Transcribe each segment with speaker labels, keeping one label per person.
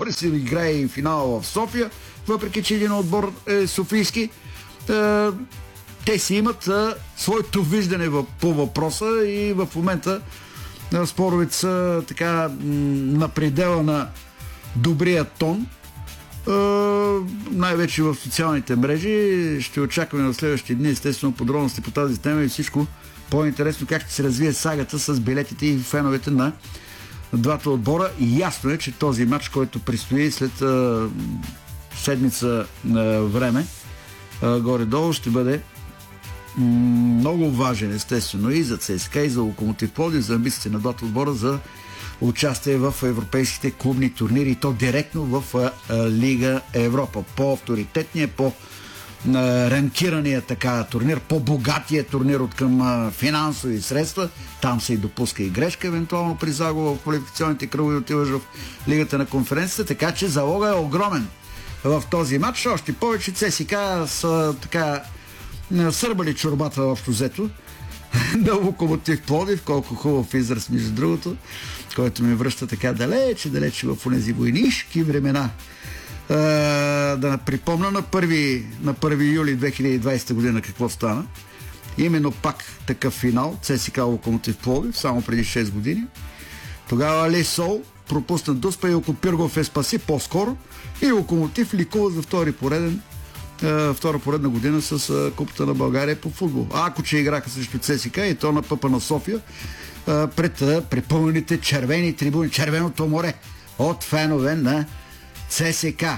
Speaker 1: октомври се играе и финала в София, въпреки че един отбор е софийски. Те си имат своето виждане по въпроса и в момента споровете са така на предела на добрия тон. Най-вече в социалните мрежи. Ще очакваме в следващите дни естествено подробности по тази тема и всичко по-интересно как ще се развие сагата с билетите и феновете на двата отбора. И ясно е, че този матч, който предстои след седмица време, горе-долу ще бъде много важен, естествено, и за ЦСКА, и за Локомотив Пловдив, за амбициите на двата отбора за участие в европейските клубни турнири и то директно в Лига Европа. По-авторитетния, по-ранкирания така турнир, по-богатия турнир от към финансови средства. Там се и допуска и грешка, евентуално при загуба в квалификационните кръгове отиваш в Лигата на конференцията, така че залога е огромен в този матч. Още повече ЦСКА са така сърбали чорбата общо взето на Локомотив Пловдив, колко хубав израз между другото, който ми връща така далече в онези войнишки времена. Да припомня на 1 юли 2020 година какво стана. Именно пак такъв финал, ЦСКА Локомотив Пловдив, само преди 6 години. Тогава Лесол пропусна Дуспа и Окопиргов е спаси по-скоро и Локомотив ликува за втора поредна година с Купата на България по футбол. Ако че играха срещу ЦСКА и то на ПП на София пред препълнените червени трибуни, червеното море от фенове на ЦСКА.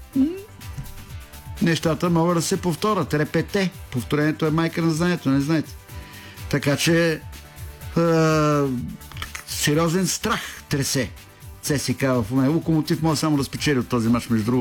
Speaker 1: Нещата могат да се повторят. Репете. Повторението е майка на знанието, не знаете. Така че сериозен страх тресе ЦСКА в момента. Локомотив може само да спечели от този мач между другото.